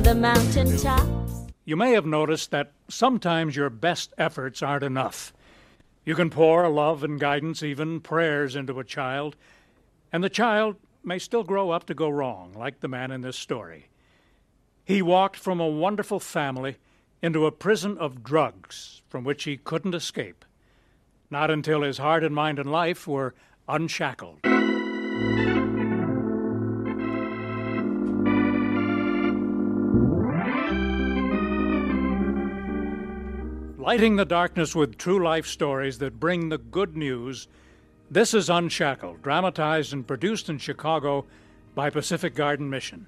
the mountaintops. You may have noticed that sometimes your best efforts aren't enough. You can pour love and guidance, even prayers, into a child, and the child may still grow up to go wrong, like the man in this story. He walked from a wonderful family into a prison of drugs from which he couldn't escape, not until his heart and mind and life were unshackled. Lighting the darkness with true life stories that bring the good news, this is Unshackled, dramatized and produced in Chicago by Pacific Garden Mission.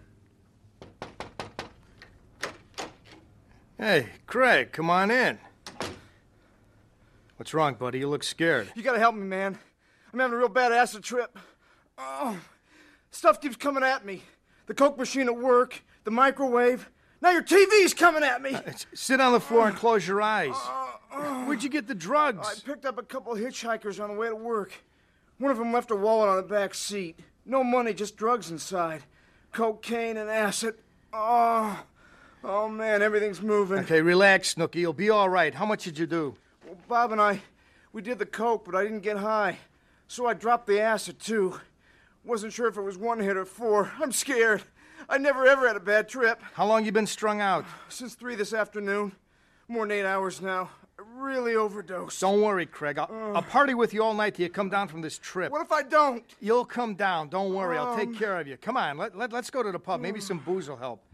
Hey, Craig, come on in. What's wrong, buddy? You look scared. You gotta help me, man. I'm having a real bad acid trip. Oh, stuff keeps coming at me. The Coke machine at work, the microwave. Now your TV's coming at me. Sit on the floor and close your eyes. Where'd you get the drugs? I picked up a couple of hitchhikers on the way to work. One of them left a wallet on the back seat. No money, just drugs inside. Cocaine and acid. Oh, man, everything's moving. Okay, relax, Snooky. You'll be all right. How much did you do? Well, Bob and I, we did the Coke, but I didn't get high. So I dropped the acid, too. Wasn't sure if it was 1 hit or 4. I'm scared. I never ever had a bad trip. How long you been strung out? Since 3 this afternoon. More than 8 hours now. I really overdosed. Don't worry, Craig. I'll party with you all night till you come down from this trip. What if I don't? You'll come down. Don't worry. I'll take care of you. Come on. Let's go to the pub. Maybe some booze will help.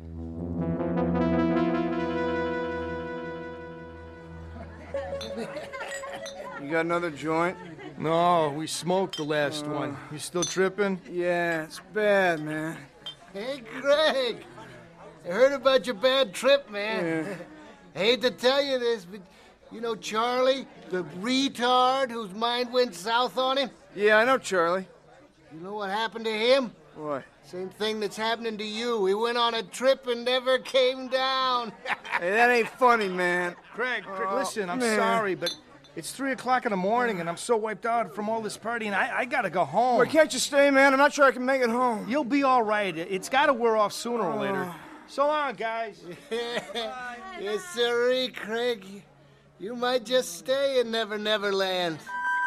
You got another joint? No, we smoked the last one. You still tripping? Yeah, it's bad, man. Hey, Craig. I heard about your bad trip, man. Yeah. I hate to tell you this, but you know Charlie, the retard whose mind went south on him? Yeah, I know Charlie. You know what happened to him? What? Same thing that's happening to you. He went on a trip and never came down. Hey, that ain't funny, man. Craig, listen, I'm man. sorry, but it's 3 o'clock in the morning, and I'm so wiped out from all this partying. I gotta go home. Why can't you stay, man? I'm not sure I can make it home. You'll be all right. It's gotta wear off sooner or later. So long, guys. Yes, sirree, Craig. You might just stay in Never Never Land.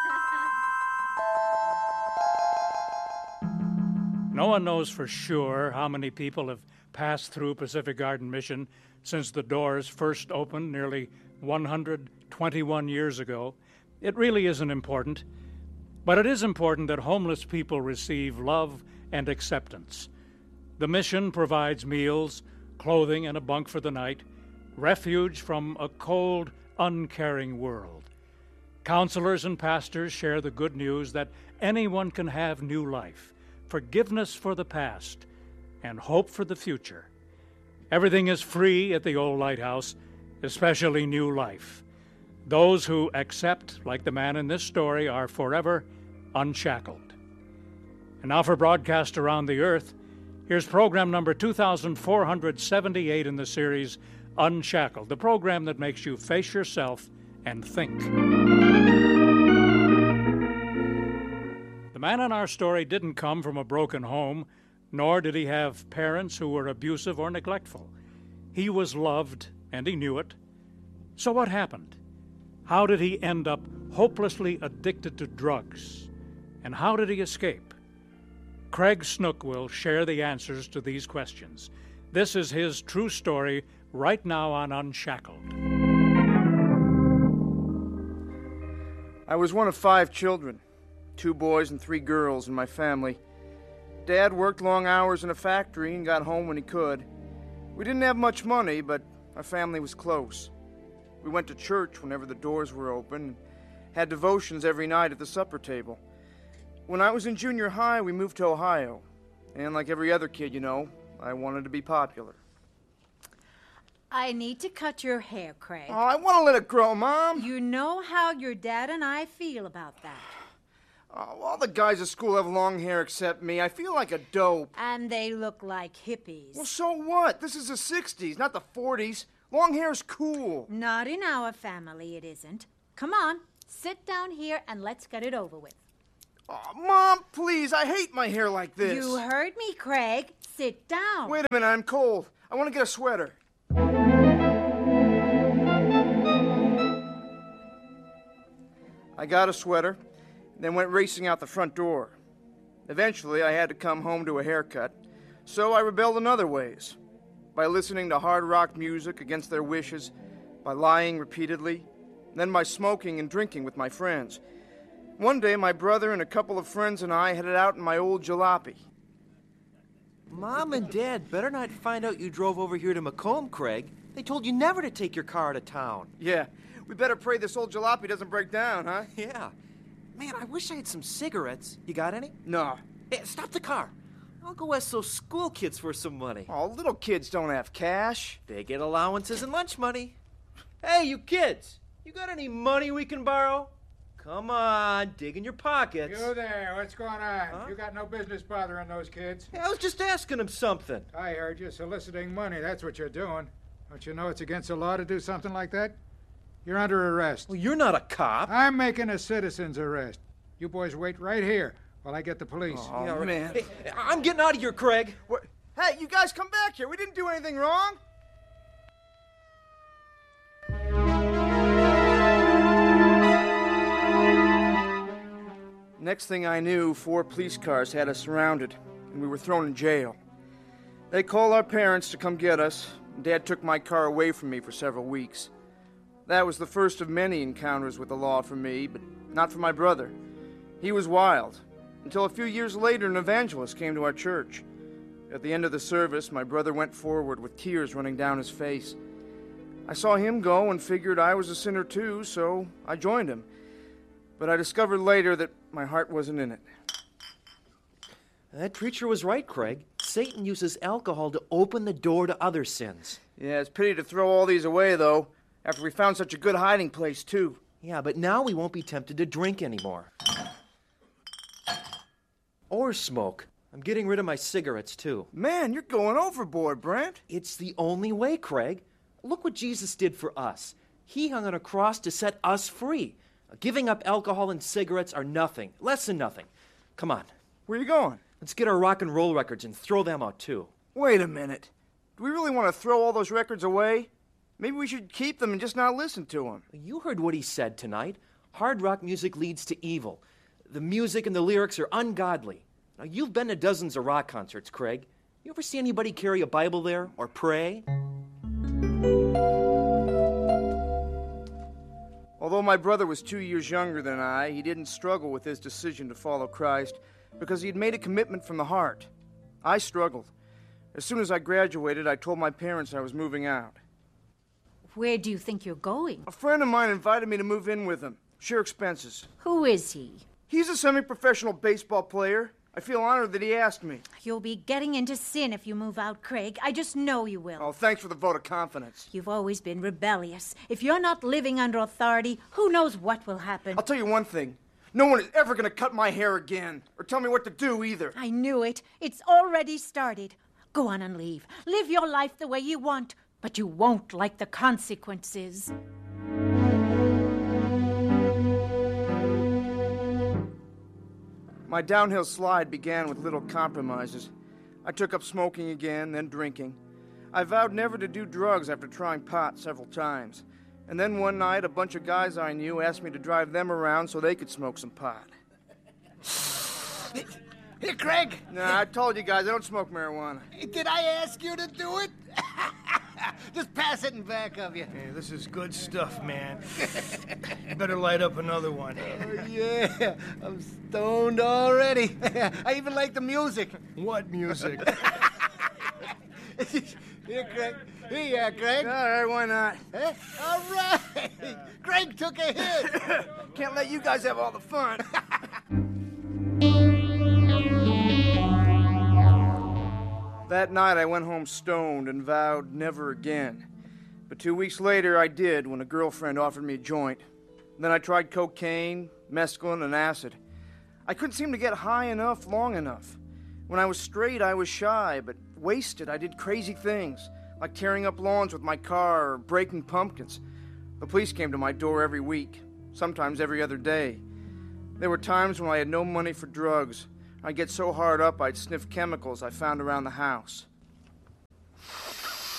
No one knows for sure how many people have passed through Pacific Garden Mission since the doors first opened nearly 121 years ago. It really isn't important. But it is important that homeless people receive love and acceptance. The mission provides meals, clothing, and a bunk for the night, refuge from a cold, uncaring world. Counselors and pastors share the good news that anyone can have new life, forgiveness for the past, and hope for the future. Everything is free at the old lighthouse, especially new life. Those who accept, like the man in this story, are forever unshackled. And now for broadcast around the earth, here's program number 2478 in the series, Unshackled, the program that makes you face yourself and think. The man in our story didn't come from a broken home, nor did he have parents who were abusive or neglectful. He was loved, and he knew it. So what happened? How did he end up hopelessly addicted to drugs? And how did he escape? Craig Snook will share the answers to these questions. This is his true story right now on Unshackled. I was one of 5 children, 2 boys and 3 girls in my family. Dad worked long hours in a factory and got home when he could. We didn't have much money, but our family was close. We went to church whenever the doors were open and had devotions every night at the supper table. When I was in junior high, we moved to Ohio. And like every other kid, you know, I wanted to be popular. I need to cut your hair, Craig. Oh, I want to let it grow, Mom. You know how your dad and I feel about that. Oh, all the guys at school have long hair except me. I feel like a dope. And they look like hippies. Well, so what? This is the 60s, not the 40s. Long hair's cool. Not in our family, it isn't. Come on, sit down here and let's get it over with. Oh, Mom, please, I hate my hair like this. You heard me, Craig. Sit down. Wait a minute, I'm cold. I want to get a sweater. I got a sweater, then went racing out the front door. Eventually, I had to come home to a haircut, so I rebelled in other ways. By listening to hard rock music against their wishes, by lying repeatedly, then by smoking and drinking with my friends. One day, my brother and a couple of friends and I headed out in my old jalopy. Mom and Dad better not find out you drove over here to Macomb, Craig. They told you never to take your car out of town. Yeah, we better pray this old jalopy doesn't break down, huh? Yeah. Man, I wish I had some cigarettes. You got any? No. Hey, stop the car. I'll go ask those school kids for some money. Oh, little kids don't have cash. They get allowances and lunch money. Hey, you kids, you got any money we can borrow? Come on, dig in your pockets. You there, what's going on? Huh? You got no business bothering those kids. Hey, I was just asking them something. I heard you soliciting money, that's what you're doing. Don't you know it's against the law to do something like that? You're under arrest. Well, you're not a cop. I'm making a citizen's arrest. You boys wait right here while I get the police. Oh, Yeah, man. Hey, I'm getting out of here, Craig. What? Hey, you guys come back here. We didn't do anything wrong. Next thing I knew, 4 police cars had us surrounded, and we were thrown in jail. They called our parents to come get us, and Dad took my car away from me for several weeks. That was the first of many encounters with the law for me, but not for my brother. He was wild, until a few years later an evangelist came to our church. At the end of the service, my brother went forward with tears running down his face. I saw him go and figured I was a sinner too, so I joined him. But I discovered later that my heart wasn't in it. That preacher was right, Craig. Satan uses alcohol to open the door to other sins. Yeah, it's a pity to throw all these away, though, after we found such a good hiding place, too. Yeah, but now we won't be tempted to drink anymore. Or smoke. I'm getting rid of my cigarettes, too. Man, you're going overboard, Brent. It's the only way, Craig. Look what Jesus did for us. He hung on a cross to set us free. Giving up alcohol and cigarettes are nothing, less than nothing. Come on, Where you going? let's get our rock and roll records and throw them out, too. Wait a minute. Do we really want to throw all those records away? Maybe we should keep them and just not listen to them. You heard what he said tonight. Hard rock music leads to evil. The music and the lyrics are ungodly. Now, you've been to dozens of rock concerts, Craig. You ever see anybody carry a Bible there or pray? Although my brother was 2 years younger than I, he didn't struggle with his decision to follow Christ because he had made a commitment from the heart. I struggled. As soon as I graduated, I told my parents I was moving out. Where do you think you're going? A friend of mine invited me to move in with him, share expenses. Who is he? He's a semi-professional baseball player. I feel honored that he asked me. You'll be getting into sin if you move out, Craig. I just know you will. Oh, thanks for the vote of confidence. You've always been rebellious. If you're not living under authority, who knows what will happen? I'll tell you one thing. No one is ever going to cut my hair again, or tell me what to do either. I knew it. It's already started. Go on and leave. Live your life the way you want, but you won't like the consequences. My downhill slide began with little compromises. I took up smoking again, then drinking. I vowed never to do drugs after trying pot several times. And then one night, a bunch of guys I knew asked me to drive them around so they could smoke some pot. Here, Craig. Nah, I told you guys I don't smoke marijuana. Did I ask you to do it? Just pass it in back of you. Hey, this is good stuff, man. You better light up another one. Oh, yeah, I'm stoned already. I even like the music. What music? Here, Craig. Here you are, Craig. All right, why not? Huh? All right. Craig took a hit. Can't let you guys have all the fun. That night I went home stoned and vowed never again. But 2 weeks later I did when a girlfriend offered me a joint. Then I tried cocaine, mescaline, and acid. I couldn't seem to get high enough long enough. When I was straight I was shy, but wasted I did crazy things, like tearing up lawns with my car or breaking pumpkins. The police came to my door every week, sometimes every other day. There were times when I had no money for drugs. I'd get so hard up I'd sniff chemicals I found around the house.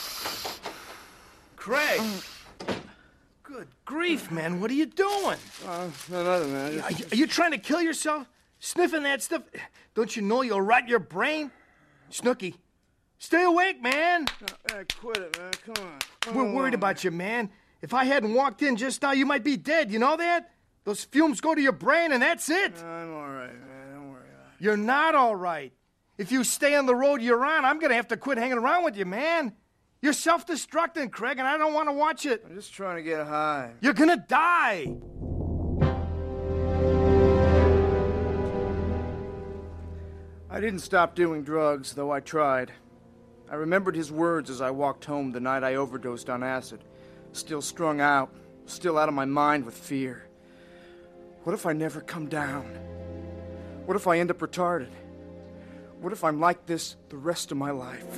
Craig! Good grief, man. What are you doing? Nothing, man. Are you trying to kill yourself? Sniffing that stuff? Don't you know you'll rot your brain? Snooky, stay awake, man. Quit it, man. Come on. We're worried about you, man. If I hadn't walked in just now, you might be dead. You know that? Those fumes go to your brain, and that's it. I'm all right, man. Don't worry about it. You're not all right. If you stay on the road you're on, I'm going to have to quit hanging around with you, man. You're self-destructing, Craig, and I don't want to watch it. I'm just trying to get high. You're going to die. I didn't stop doing drugs, though I tried. I remembered his words as I walked home the night I overdosed on acid. Still strung out, still out of my mind with fear. What if I never come down? What if I end up retarded? What if I'm like this the rest of my life?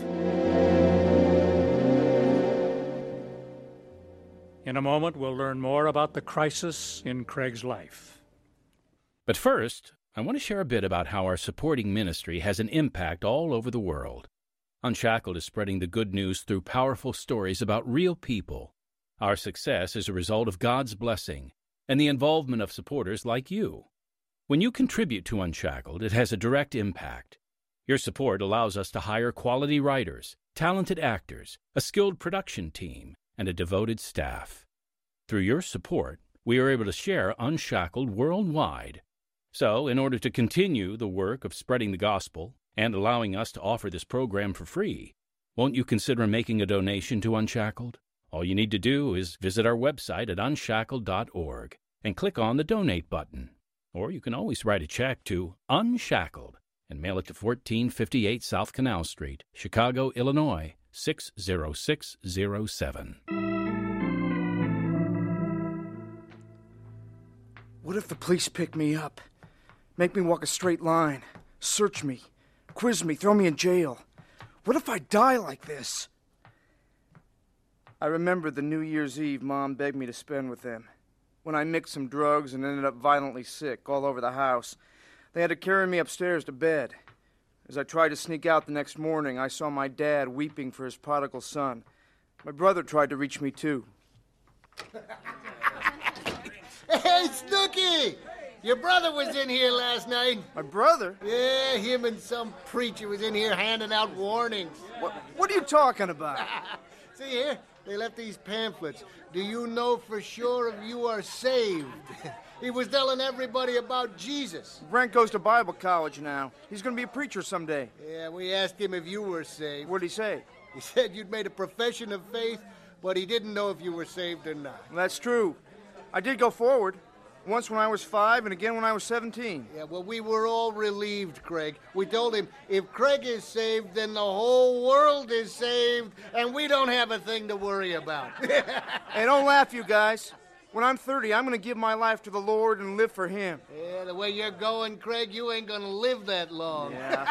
In a moment, we'll learn more about the crisis in Craig's life. But first, I want to share a bit about how our supporting ministry has an impact all over the world. Unshackled is spreading the good news through powerful stories about real people. Our success is a result of God's blessing and the involvement of supporters like you. When you contribute to Unshackled, it has a direct impact. Your support allows us to hire quality writers, talented actors, a skilled production team, and a devoted staff. Through your support, we are able to share Unshackled worldwide. So, in order to continue the work of spreading the gospel and allowing us to offer this program for free, won't you consider making a donation to Unshackled? All you need to do is visit our website at unshackled.org and click on the Donate button. Or you can always write a check to Unshackled and mail it to 1458 South Canal Street, Chicago, Illinois, 60607. What if the police pick me up? Make me walk a straight line, search me, quiz me, throw me in jail. What if I die like this? I remember the New Year's Eve Mom begged me to spend with them. When I mixed some drugs and ended up violently sick all over the house, they had to carry me upstairs to bed. As I tried to sneak out the next morning, I saw my dad weeping for his prodigal son. My brother tried to reach me too. Hey, Snooky! Your brother was in here last night. My brother? Yeah, him and some preacher was in here handing out warnings. What are you talking about? See here, they left these pamphlets. Do you know for sure if you are saved? He was telling everybody about Jesus. Brent goes to Bible college now. He's going to be a preacher someday. Yeah, we asked him if you were saved. What'd he say? He said you'd made a profession of faith, but he didn't know if you were saved or not. Well, that's true. I did go forward. Once when I was 5 and again when I was 17. Yeah, well, we were all relieved, Craig. We told him, if Craig is saved, then the whole world is saved, and we don't have a thing to worry about. Hey, don't laugh, you guys. When I'm 30, I'm going to give my life to the Lord and live for Him. Yeah, the way you're going, Craig, you ain't going to live that long. Yeah.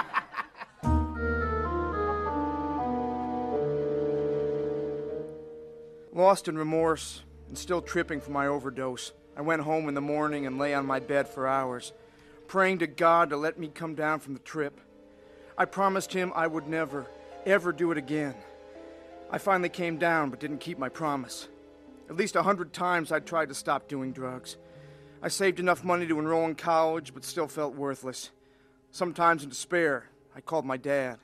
Lost in remorse and still tripping from my overdose, I went home in the morning and lay on my bed for hours, praying to God to let me come down from the trip. I promised Him I would never, ever do it again. I finally came down but didn't keep my promise. At least 100 times I tried to stop doing drugs. I saved enough money to enroll in college but still felt worthless. Sometimes in despair, I called my dad.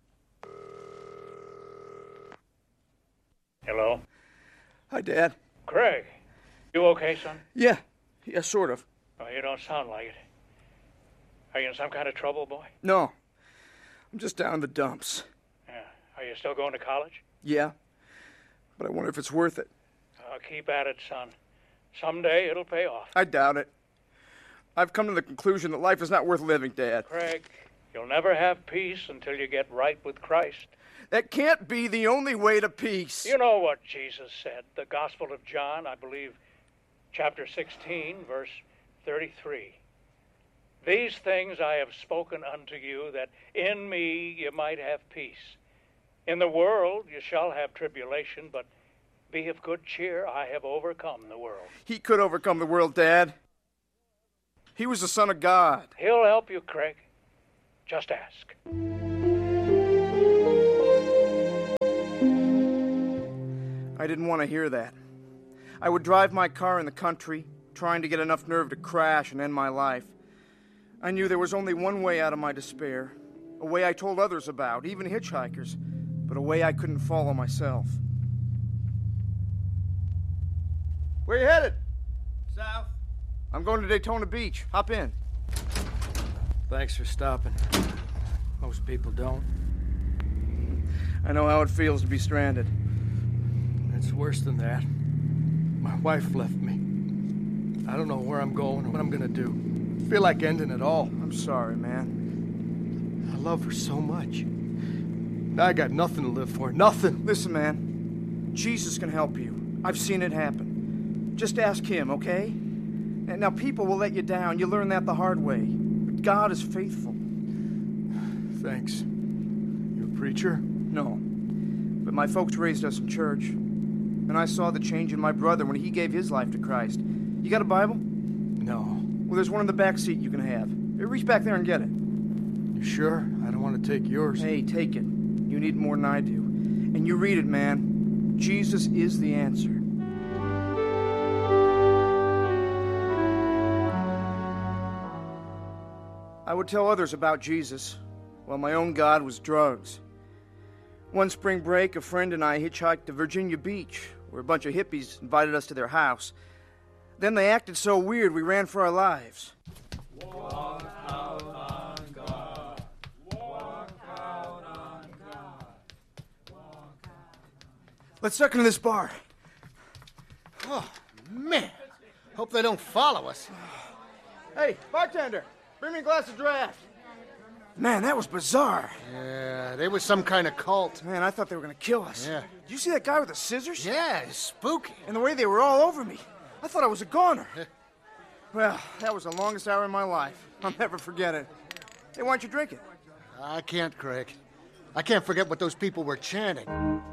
Hello? Hi, Dad. Craig, you okay, son? Yeah, sort of. Oh, you don't sound like it. Are you in some kind of trouble, boy? No, I'm just down in the dumps. Yeah. Are you still going to college? Yeah, but I wonder if it's worth it. Keep at it, son. Someday it'll pay off. I doubt it. I've come to the conclusion that life is not worth living, Dad. Craig, you'll never have peace until you get right with Christ. That can't be the only way to peace. You know what Jesus said. The Gospel of John, I believe, chapter 16, verse 33. These things I have spoken unto you, that in me you might have peace. In the world you shall have tribulation, but be of good cheer. I have overcome the world. He could overcome the world, Dad. He was the Son of God. He'll help you, Craig. Just ask. I I didn't want to hear that. I would drive my car in the country, trying to get enough nerve to crash and end my life. I knew there was only one way out of my despair, a way I told others about, even hitchhikers, but a way I couldn't follow myself. Where you headed? South. I'm going to Daytona Beach. Hop in. Thanks for stopping. Most people don't. I know how it feels to be stranded. It's worse than that. My wife left me. I don't know where I'm going or what I'm gonna do. I feel like ending it all. I'm sorry, man. I love her so much. Now I got nothing to live for. Nothing. Listen, man. Jesus can help you. I've seen it happen. Just ask him, okay? And now, people will let you down. You learn that the hard way. But God is faithful. Thanks. You a preacher? No. But my folks raised us in church. And I saw the change in my brother when he gave his life to Christ. You got a Bible? No. Well, there's one in the back seat you can have. Reach back there and get it. You sure? I don't want to take yours. Hey, take it. You need more than I do. And you read it, man. Jesus is the answer. I would tell others about Jesus, while my own God was drugs. One spring break, a friend and I hitchhiked to Virginia Beach, where a bunch of hippies invited us to their house. Then they acted so weird we ran for our lives. Walk out on God. Walk out on God. Walk out. Let's duck into this bar. Oh, man. Hope they don't follow us. Hey, bartender, bring me a glass of draft. Man, that was bizarre. Yeah, they was some kind of cult. Man, I thought they were going to kill us. Yeah. Did you see that guy with the scissors? Yeah, it's spooky. And the way they were all over me. I thought I was a goner. Well, that was the longest hour in my life. I'll never forget it. Hey, why don't you drink it? I can't, Craig. I can't forget what those people were chanting.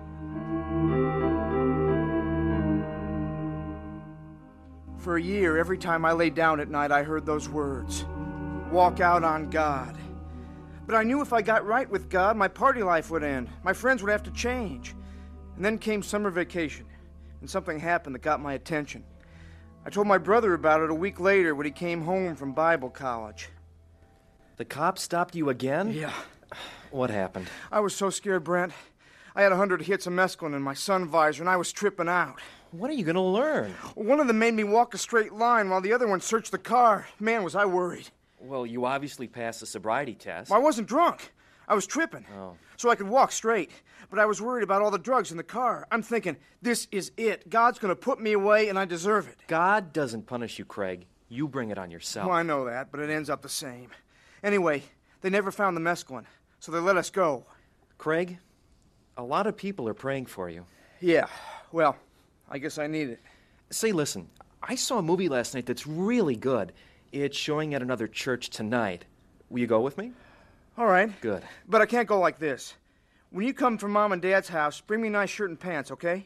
For a year, every time I lay down at night, I heard those words. Walk out on God. But I knew if I got right with God, my party life would end. My friends would have to change. And then came summer vacation, and something happened that got my attention. I told my brother about it a week later when he came home from Bible college. The cops stopped you again? Yeah. What happened? I was so scared, Brent. I had 100 hits of mescaline in my sun visor, and I was tripping out. What are you going to learn? One of them made me walk a straight line while the other one searched the car. Man, was I worried. Well, you obviously passed the sobriety test. I wasn't drunk. I was tripping. Oh. So I could walk straight. But I was worried about all the drugs in the car. I'm thinking, this is it. God's going to put me away, and I deserve it. God doesn't punish you, Craig. You bring it on yourself. Well, I know that, but it ends up the same. Anyway, they never found the mescaline, so they let us go. Craig, a lot of people are praying for you. Yeah, well, I guess I need it. Say, listen, I saw a movie last night that's really good. It's showing at another church tonight. Will you go with me? All right. Good. But I can't go like this. When you come from Mom and Dad's house, bring me a nice shirt and pants, okay?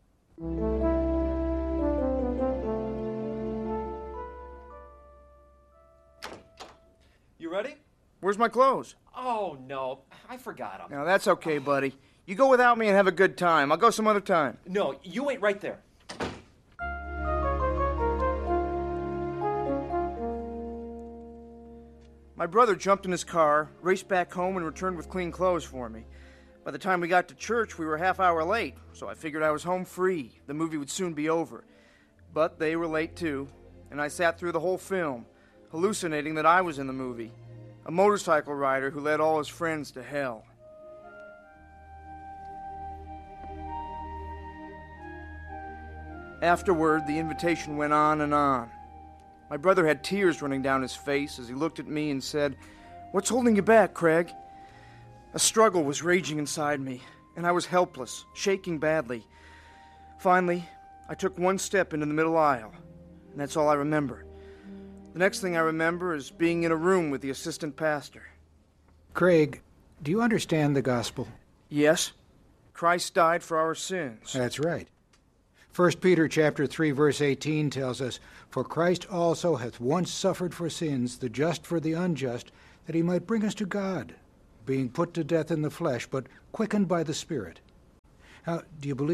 You ready? Where's my clothes? Oh, no. I forgot them. Now, that's okay, buddy. You go without me and have a good time. I'll go some other time. No, you wait right there. My brother jumped in his car, raced back home, and returned with clean clothes for me. By the time we got to church, we were a half hour late, so I figured I was home free. The movie would soon be over. But they were late too, and I sat through the whole film, hallucinating that I was in the movie, a motorcycle rider who led all his friends to hell. Afterward, the invitation went on and on. My brother had tears running down his face as he looked at me and said, "What's holding you back, Craig?" A struggle was raging inside me, and I was helpless, shaking badly. Finally, I took one step into the middle aisle, and that's all I remember. The next thing I remember is being in a room with the assistant pastor. Craig, do you understand the gospel? Yes, Christ died for our sins. That's right. 1 Peter chapter 3, verse 18 tells us, "For Christ also hath once suffered for sins, the just for the unjust, that he might bring us to God, being put to death in the flesh, but quickened by the Spirit." Now, do you believe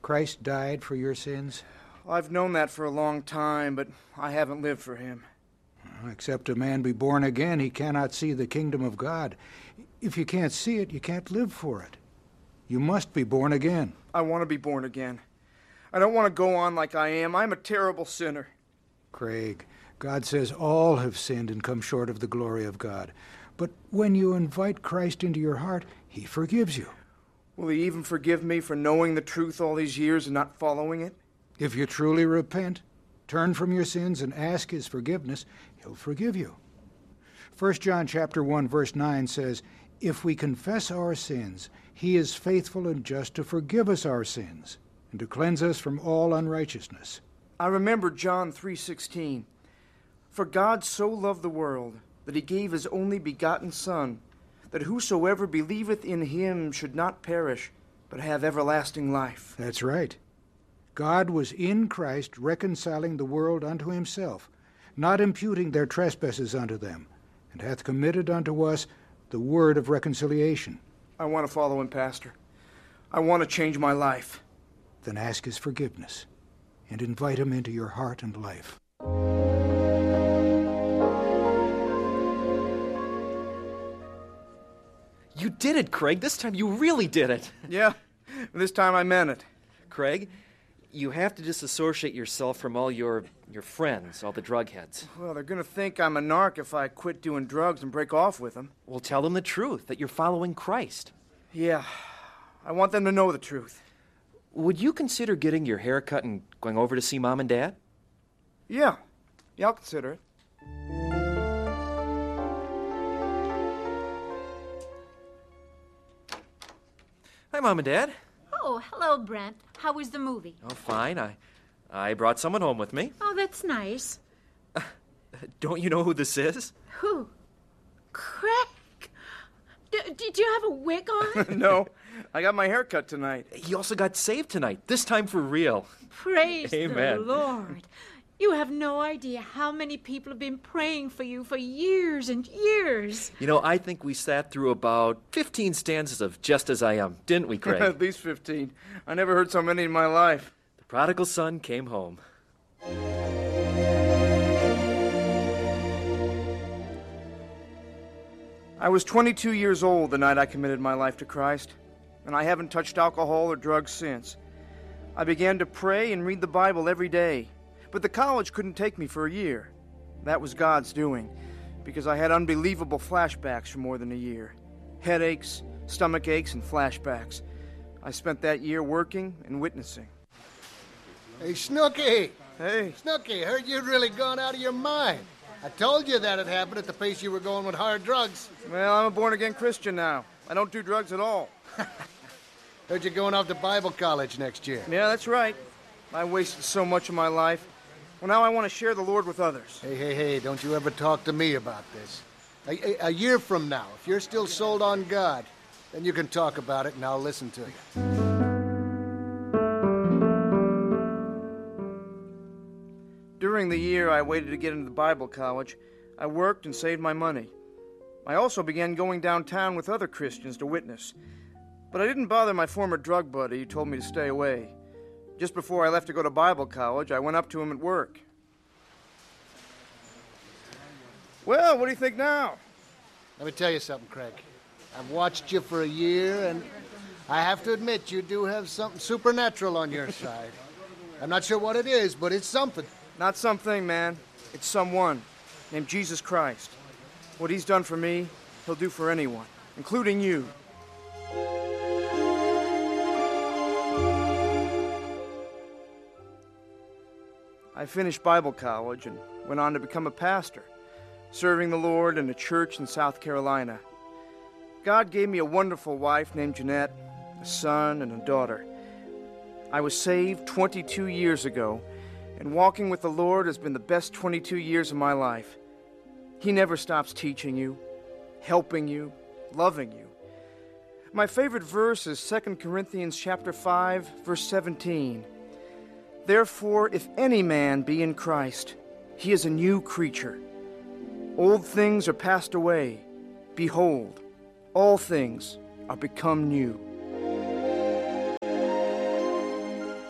Christ died for your sins? I've known that for a long time, but I haven't lived for him. Except a man be born again, he cannot see the kingdom of God. If you can't see it, you can't live for it. You must be born again. I want to be born again. I don't want to go on like I am. I'm a terrible sinner. Craig, God says all have sinned and come short of the glory of God. But when you invite Christ into your heart, he forgives you. Will he even forgive me for knowing the truth all these years and not following it? If you truly repent, turn from your sins and ask his forgiveness, he'll forgive you. 1 John chapter 1 verse 9 says, "If we confess our sins, he is faithful and just to forgive us our sins and to cleanse us from all unrighteousness." I remember John 3:16. "For God so loved the world that he gave his only begotten Son, that whosoever believeth in him should not perish, but have everlasting life." That's right. God was in Christ reconciling the world unto himself, not imputing their trespasses unto them, and hath committed unto us the word of reconciliation. I want to follow him, Pastor. I want to change my life. Then ask his forgiveness and invite him into your heart and life. You did it, Craig. This time you really did it. Yeah, this time I meant it. Craig, you have to disassociate yourself from all your friends, all the drug heads. Well, they're going to think I'm a narc if I quit doing drugs and break off with them. Well, tell them the truth, that you're following Christ. Yeah, I want them to know the truth. Would you consider getting your hair cut and going over to see Mom and Dad? Yeah, I'll consider it. Hi, Mom and Dad. Oh, hello, Brent. How was the movie? Oh, fine. I brought someone home with me. Oh, that's nice. Don't you know who this is? Who? Craig? Did you have a wig on? No, I got my hair cut tonight. He also got saved tonight, this time for real. Praise Amen. the Lord. You have no idea how many people have been praying for you for years and years. You know, I think we sat through about 15 stanzas of Just As I Am, didn't we, Craig? At least 15. I never heard so many in my life. The prodigal son came home. I was 22 years old the night I committed my life to Christ, and I haven't touched alcohol or drugs since. I began to pray and read the Bible every day, but the college couldn't take me for a year. That was God's doing, because I had unbelievable flashbacks for more than a year. Headaches, stomach aches, and flashbacks. I spent that year working and witnessing. Hey, Snooky! Hey. Snooky, heard you'd really gone out of your mind. I told you that'd happen at the pace you were going with hard drugs. Well, I'm a born-again Christian now. I don't do drugs at all. Heard you're going off to Bible college next year. Yeah, that's right. I wasted so much of my life. Well, now I want to share the Lord with others. Hey, don't you ever talk to me about this. A year from now, if you're still sold on God, then you can talk about it and I'll listen to you. During the year I waited to get into the Bible college, I worked and saved my money. I also began going downtown with other Christians to witness. But I didn't bother my former drug buddy who told me to stay away. Just before I left to go to Bible college, I went up to him at work. Well, what do you think now? Let me tell you something, Craig. I've watched you for a year, and I have to admit you do have something supernatural on your side. I'm not sure what it is, but it's something. Not something, man. It's someone named Jesus Christ. What he's done for me, he'll do for anyone, including you. I finished Bible college and went on to become a pastor, serving the Lord in a church in South Carolina. God gave me a wonderful wife named Jeanette, a son, and a daughter. I was saved 22 years ago, and walking with the Lord has been the best 22 years of my life. He never stops teaching you, helping you, loving you. My favorite verse is 2 Corinthians chapter 5, verse 17. Therefore, if any man be in Christ, he is a new creature. Old things are passed away. Behold, all things are become new.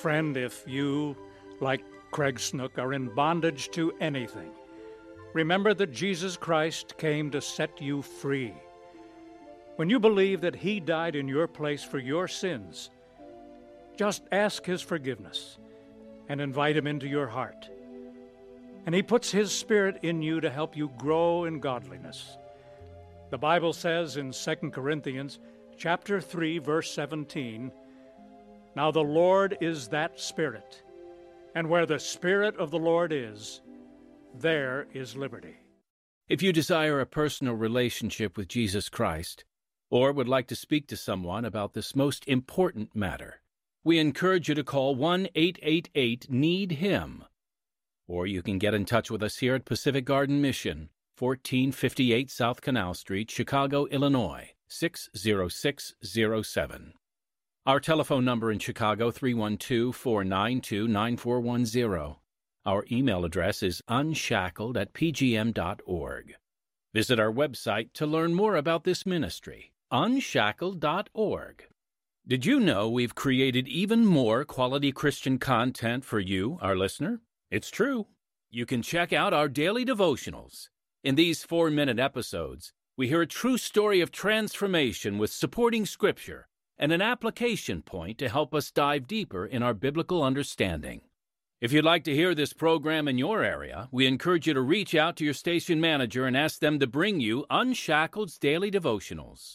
Friend, if you, like Craig Snook, are in bondage to anything, remember that Jesus Christ came to set you free. When you believe that He died in your place for your sins, just ask His forgiveness and invite Him into your heart. And He puts His Spirit in you to help you grow in godliness. The Bible says in 2 Corinthians chapter 3, verse 17, "Now the Lord is that Spirit, and where the Spirit of the Lord is, there is liberty." If you desire a personal relationship with Jesus Christ, or would like to speak to someone about this most important matter, we encourage you to call 1-888-NEED-HIM. Or you can get in touch with us here at Pacific Garden Mission, 1458 South Canal Street, Chicago, Illinois, 60607. Our telephone number in Chicago, 312-492-9410. Our email address is unshackled@pgm.org. Visit our website to learn more about this ministry, unshackled.org. Did you know we've created even more quality Christian content for you, our listener? It's true. You can check out our daily devotionals. In these 4-minute episodes, we hear a true story of transformation with supporting scripture and an application point to help us dive deeper in our biblical understanding. If you'd like to hear this program in your area, we encourage you to reach out to your station manager and ask them to bring you Unshackled's Daily Devotionals.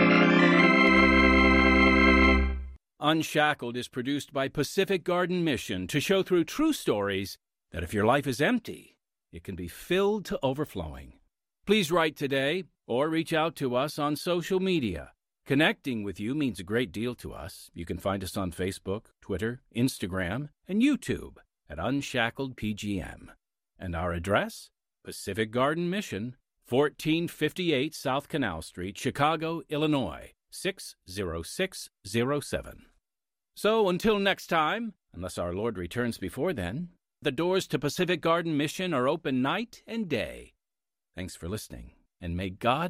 Unshackled is produced by Pacific Garden Mission to show through true stories that if your life is empty, it can be filled to overflowing. Please write today or reach out to us on social media. Connecting with you means a great deal to us. You can find us on Facebook, Twitter, Instagram, and YouTube at Unshackled PGM. And our address? Pacific Garden Mission, 1458 South Canal Street, Chicago, Illinois, 60607. So until next time, unless our Lord returns before then, the doors to Pacific Garden Mission are open night and day. Thanks for listening, and may God